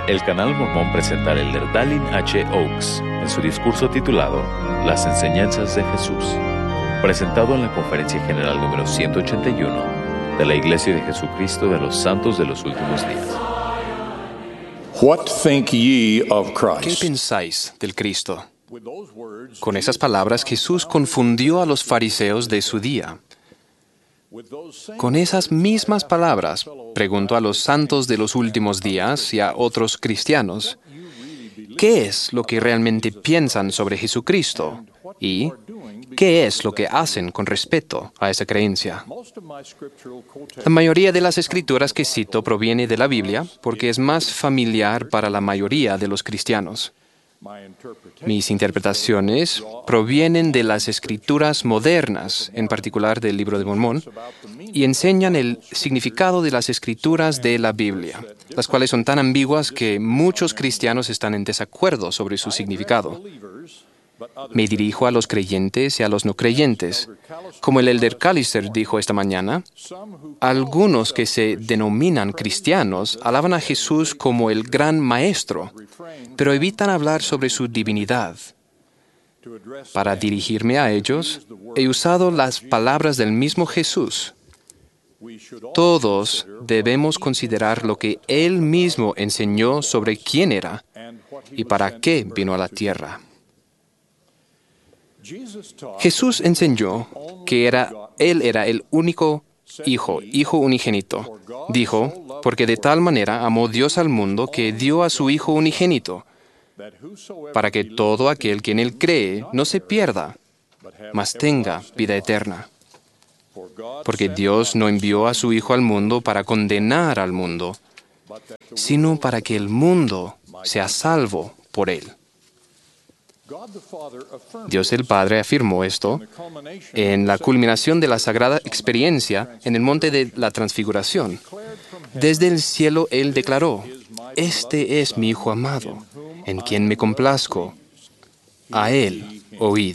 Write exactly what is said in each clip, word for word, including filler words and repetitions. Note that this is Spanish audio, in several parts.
El Canal Mormón presenta al elder Dallin H. Oaks en su discurso titulado Las Enseñanzas de Jesús, presentado en la Conferencia General número ciento ochenta y uno de la Iglesia de Jesucristo de los Santos de los Últimos Días. What think ye of ¿Qué Christ? pensáis del Cristo? Con esas palabras Jesús confundió a los fariseos de su día. Con esas mismas palabras preguntó a los santos de los últimos días y a otros cristianos, ¿qué es lo que realmente piensan sobre Jesucristo? ¿Y qué es lo que hacen con respecto a esa creencia? La mayoría de las escrituras que cito proviene de la Biblia porque es más familiar para la mayoría de los cristianos. Mis interpretaciones provienen de las escrituras modernas, en particular del Libro de Mormón, y enseñan el significado de las escrituras de la Biblia, las cuales son tan ambiguas que muchos cristianos están en desacuerdo sobre su significado. Me dirijo a los creyentes y a los no creyentes. Como el elder Callister dijo esta mañana, algunos que se denominan cristianos alaban a Jesús como el gran maestro, pero evitan hablar sobre su divinidad. Para dirigirme a ellos, he usado las palabras del mismo Jesús. Todos debemos considerar lo que Él mismo enseñó sobre quién era y para qué vino a la tierra. Jesús enseñó que era, Él era el único Hijo, Hijo unigénito. Dijo, porque de tal manera amó Dios al mundo que dio a su Hijo unigénito, para que todo aquel que en Él cree no se pierda, mas tenga vida eterna. Porque Dios no envió a su Hijo al mundo para condenar al mundo, sino para que el mundo sea salvo por Él. Dios el Padre afirmó esto en la culminación de la sagrada experiencia en el monte de la Transfiguración. Desde el cielo Él declaró, «Este es mi Hijo amado, en quien me complazco. A Él oíd».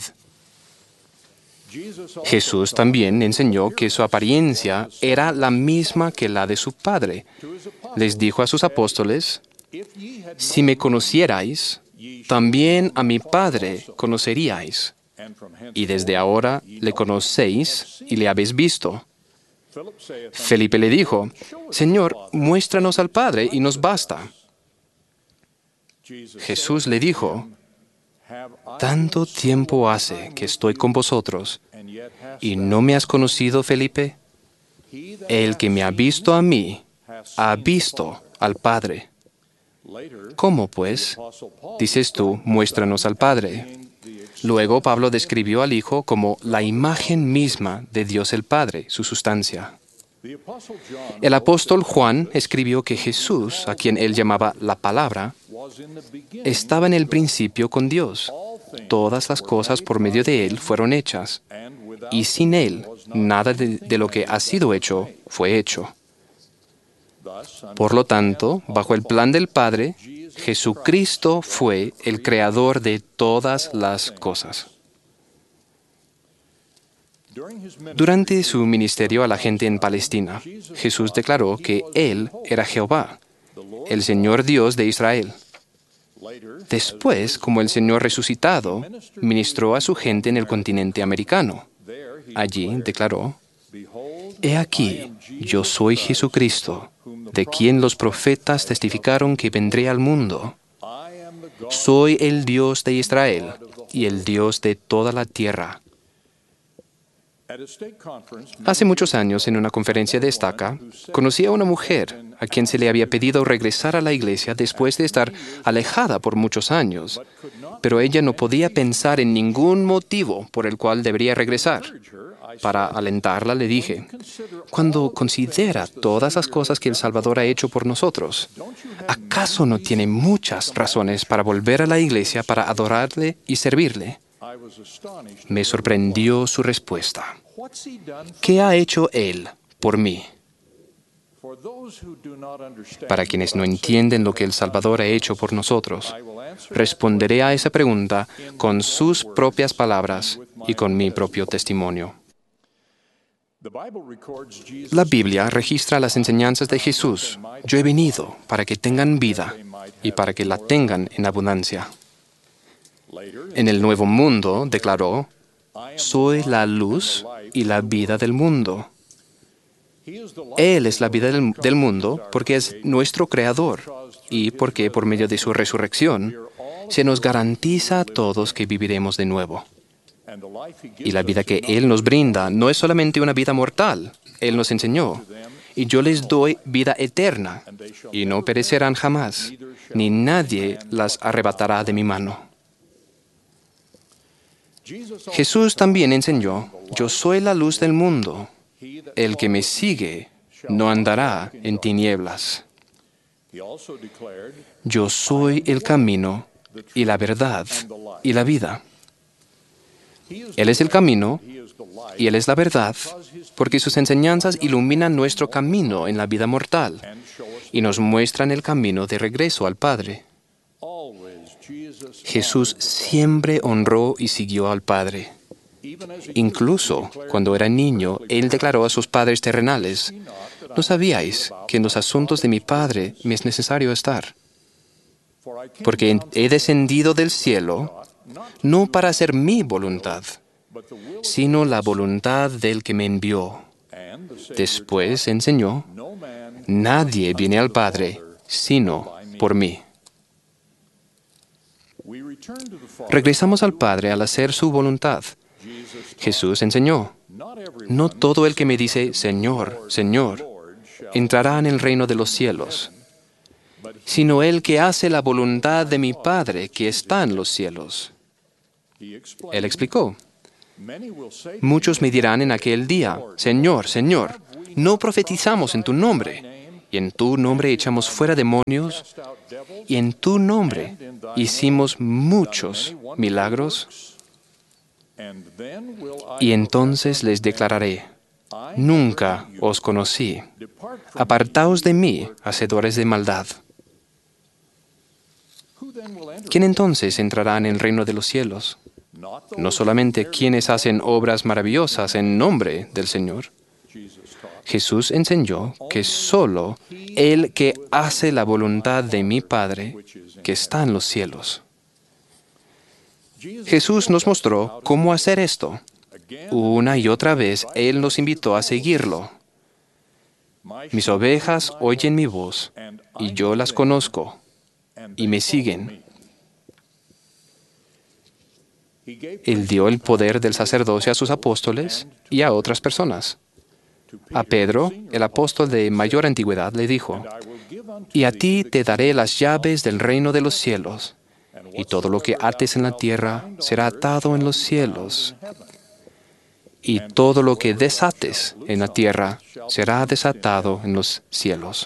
Jesús también enseñó que su apariencia era la misma que la de su Padre. Les dijo a sus apóstoles, «Si me conocierais, también a mi Padre conoceríais, y desde ahora le conocéis y le habéis visto». Felipe le dijo, «Señor, muéstranos al Padre y nos basta». Jesús le dijo, «¿Tanto tiempo hace que estoy con vosotros y no me has conocido, Felipe? El que me ha visto a mí, ha visto al Padre. ¿Cómo, pues, dices tú, muéstranos al Padre?» Luego Pablo describió al Hijo como la imagen misma de Dios el Padre, su sustancia. El apóstol Juan escribió que Jesús, a quien él llamaba la Palabra, estaba en el principio con Dios. Todas las cosas por medio de Él fueron hechas, y sin Él nada de, de lo que ha sido hecho fue hecho. Por lo tanto, bajo el plan del Padre, Jesucristo fue el creador de todas las cosas. Durante su ministerio a la gente en Palestina, Jesús declaró que Él era Jehová, el Señor Dios de Israel. Después, como el Señor resucitado, ministró a su gente en el continente americano. Allí declaró, «He aquí, yo soy Jesucristo, de quien los profetas testificaron que vendré al mundo. Soy el Dios de Israel y el Dios de toda la tierra». Hace muchos años, en una conferencia de estaca, conocí a una mujer a quien se le había pedido regresar a la iglesia después de estar alejada por muchos años, pero ella no podía pensar en ningún motivo por el cual debería regresar. Para alentarla le dije, «Cuando considera todas las cosas que el Salvador ha hecho por nosotros, ¿acaso no tiene muchas razones para volver a la iglesia para adorarle y servirle?» Me sorprendió su respuesta. «¿Qué ha hecho Él por mí?» Para quienes no entienden lo que el Salvador ha hecho por nosotros, responderé a esa pregunta con sus propias palabras y con mi propio testimonio. La Biblia registra las enseñanzas de Jesús. «Yo he venido para que tengan vida y para que la tengan en abundancia. En el nuevo mundo, declaró, soy la luz y la vida del mundo. Él es la vida del, del mundo porque es nuestro Creador y porque por medio de su resurrección se nos garantiza a todos que viviremos de nuevo. Y la vida que Él nos brinda no es solamente una vida mortal. Él nos enseñó, y yo les doy vida eterna, y no perecerán jamás, ni nadie las arrebatará de mi mano. Jesús también enseñó, yo soy la luz del mundo. El que me sigue no andará en tinieblas. Yo soy el camino y la verdad y la vida. Él es el camino y Él es la verdad, porque sus enseñanzas iluminan nuestro camino en la vida mortal y nos muestran el camino de regreso al Padre. Jesús siempre honró y siguió al Padre. Incluso cuando era niño, Él declaró a sus padres terrenales, ¿no sabíais que en los asuntos de mi Padre me es necesario estar? Porque he descendido del cielo no para hacer mi voluntad, sino la voluntad del que me envió. Después enseñó, nadie viene al Padre sino por mí. Regresamos al Padre al hacer su voluntad. Jesús enseñó, no todo el que me dice, Señor, Señor, entrará en el reino de los cielos, sino el que hace la voluntad de mi Padre que está en los cielos. Él explicó, muchos me dirán en aquel día, Señor, Señor, no profetizamos en tu nombre, y en tu nombre echamos fuera demonios, y en tu nombre hicimos muchos milagros. Y entonces les declararé, nunca os conocí, apartaos de mí, hacedores de maldad. ¿Quién entonces entrará en el reino de los cielos? No solamente quienes hacen obras maravillosas en nombre del Señor. Jesús enseñó que solo el que hace la voluntad de mi Padre, que está en los cielos. Jesús nos mostró cómo hacer esto. Una y otra vez Él nos invitó a seguirlo. Mis ovejas oyen mi voz, y yo las conozco, y me siguen. Él dio el poder del sacerdocio a sus apóstoles y a otras personas. A Pedro, el apóstol de mayor antigüedad, le dijo, y a ti te daré las llaves del reino de los cielos, y todo lo que ates en la tierra será atado en los cielos, y todo lo que desates en la tierra será desatado en los cielos.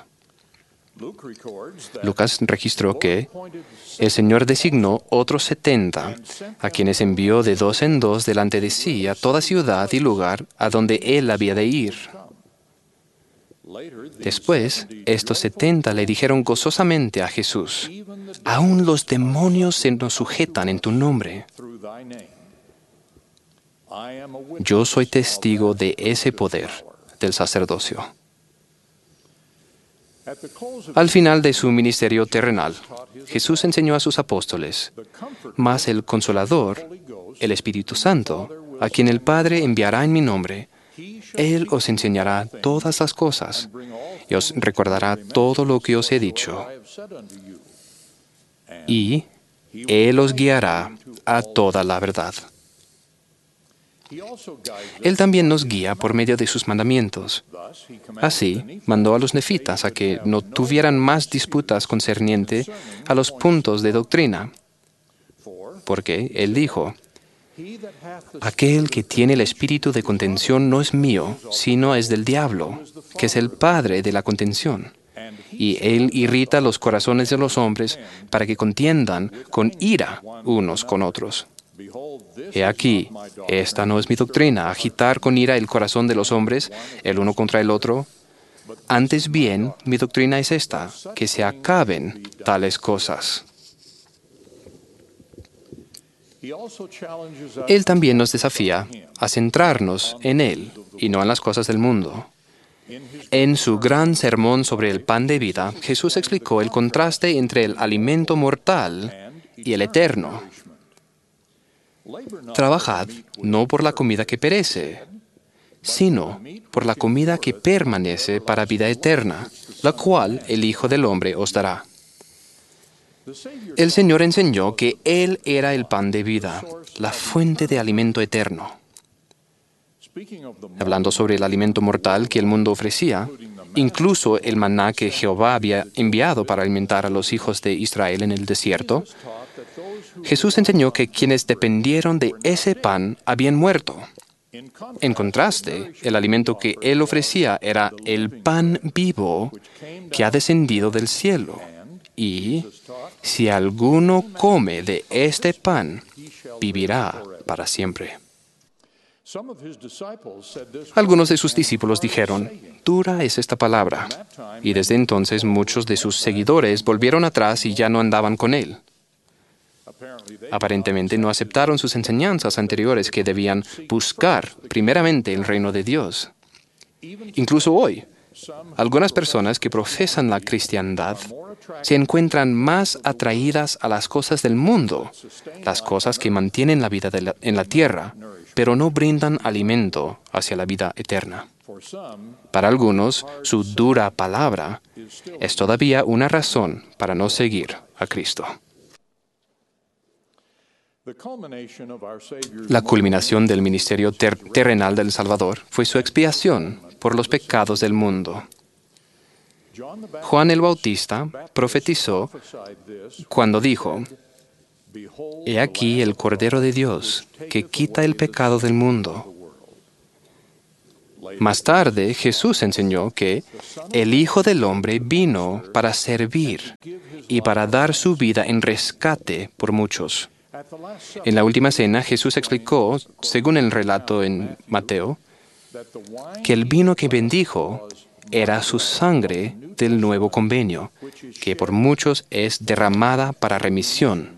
Lucas registró que el Señor designó otros setenta, a quienes envió de dos en dos delante de sí a toda ciudad y lugar a donde Él había de ir. Después, estos setenta le dijeron gozosamente a Jesús, «Aún los demonios se nos sujetan en tu nombre». Yo soy testigo de ese poder del sacerdocio. Al final de su ministerio terrenal, Jesús enseñó a sus apóstoles, mas el Consolador, el Espíritu Santo, a quien el Padre enviará en mi nombre, Él os enseñará todas las cosas y os recordará todo lo que os he dicho. Y Él os guiará a toda la verdad. Él también nos guía por medio de sus mandamientos. Así, mandó a los nefitas a que no tuvieran más disputas concerniente a los puntos de doctrina. Porque Él dijo, aquel que tiene el espíritu de contención no es mío, sino es del diablo, que es el padre de la contención. Y Él irrita los corazones de los hombres para que contiendan con ira unos con otros. He aquí, esta no es mi doctrina, agitar con ira el corazón de los hombres, el uno contra el otro. Antes bien, mi doctrina es esta, que se acaben tales cosas. Él también nos desafía a centrarnos en Él y no en las cosas del mundo. En su gran sermón sobre el pan de vida, Jesús explicó el contraste entre el alimento mortal y el eterno. Trabajad no por la comida que perece, sino por la comida que permanece para vida eterna, la cual el Hijo del Hombre os dará. El Señor enseñó que Él era el pan de vida, la fuente de alimento eterno. Hablando sobre el alimento mortal que el mundo ofrecía, incluso el maná que Jehová había enviado para alimentar a los hijos de Israel en el desierto, Jesús enseñó que quienes dependieron de ese pan habían muerto. En contraste, el alimento que Él ofrecía era el pan vivo que ha descendido del cielo. Y si alguno come de este pan, vivirá para siempre. Algunos de sus discípulos dijeron, «Dura es esta palabra». Y desde entonces muchos de sus seguidores volvieron atrás y ya no andaban con Él. Aparentemente no aceptaron sus enseñanzas anteriores que debían buscar primeramente el reino de Dios. Incluso hoy, algunas personas que profesan la cristiandad se encuentran más atraídas a las cosas del mundo, las cosas que mantienen la vida de la, en la tierra, pero no brindan alimento hacia la vida eterna. Para algunos, su dura palabra es todavía una razón para no seguir a Cristo. La culminación del ministerio ter- terrenal del Salvador fue su expiación por los pecados del mundo. Juan el Bautista profetizó cuando dijo, «He aquí el Cordero de Dios, que quita el pecado del mundo». Más tarde, Jesús enseñó que el Hijo del Hombre vino para servir y para dar su vida en rescate por muchos. En la última cena, Jesús explicó, según el relato en Mateo, que el vino que bendijo era su sangre del nuevo convenio, que por muchos es derramada para remisión